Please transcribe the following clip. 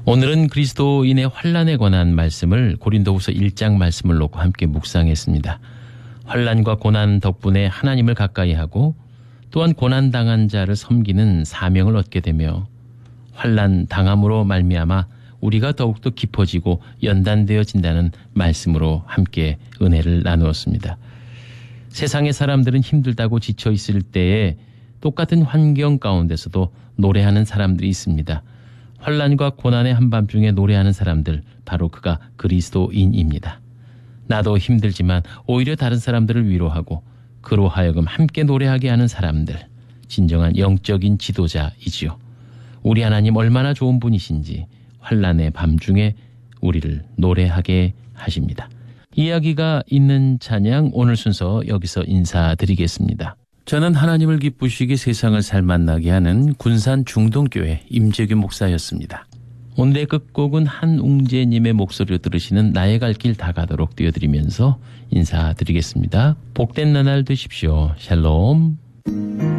오늘은 그리스도인의 환난에 관한 말씀을 고린도후서 1장 말씀을 놓고 함께 묵상했습니다. 환난과 고난 덕분에 하나님을 가까이 하고 또한 고난당한 자를 섬기는 사명을 얻게 되며 환난 당함으로 말미암아 우리가 더욱더 깊어지고 연단되어진다는 말씀으로 함께 은혜를 나누었습니다. 세상의 사람들은 힘들다고 지쳐있을 때에 똑같은 환경 가운데서도 노래하는 사람들이 있습니다. 환난과 고난의 한밤중에 노래하는 사람들, 바로 그가 그리스도인입니다. 나도 힘들지만 오히려 다른 사람들을 위로하고 그로 하여금 함께 노래하게 하는 사람들, 진정한 영적인 지도자이지요. 우리 하나님 얼마나 좋은 분이신지 환난의 밤중에 우리를 노래하게 하십니다. 이야기가 있는 찬양 오늘 순서 여기서 인사드리겠습니다. 저는 하나님을 기쁘시게 세상을 살만나게 하는 군산 중동교회 임재규 목사였습니다. 오늘의 끝곡은 한웅재님의 목소리로 들으시는 나의 갈 길 다 가도록 띄워드리면서 인사드리겠습니다. 복된 나날 되십시오. 샬롬.